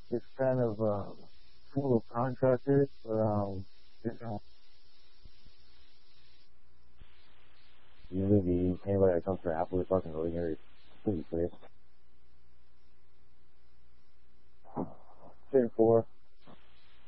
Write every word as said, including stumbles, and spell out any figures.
it's kind of uh, full of contractors, but um, you know, usually the anybody that comes from Apple is fucking really very pretty quick. Ten four.